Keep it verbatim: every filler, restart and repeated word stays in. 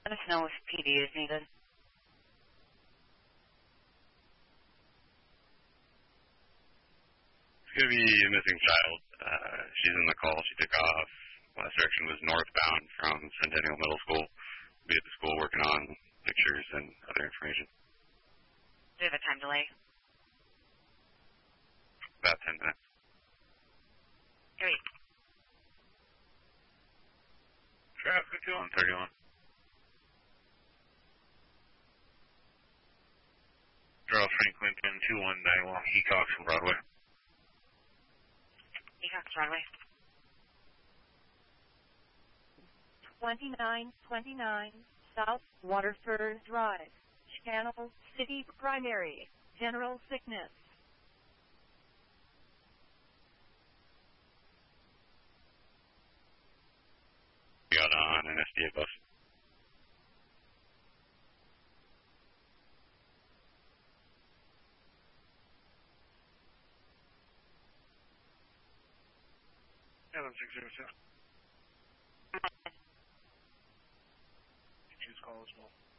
Let us know if P D is needed. It's going to be a missing child. Uh, she's in the call. She took off. Last direction was northbound from Centennial Middle School. We'll be at the school working on pictures and other information. Do you have a time delay? About ten minutes. Great. Traffic on thirty-one. Charles Franklin, two one nine one, Hecox from Broadway. Hecox Broadway. twenty-nine twenty-nine South Waterford Drive, Channel City Primary, General Sickness. Got on an S D A bus. seven six zero six. Choose call as well.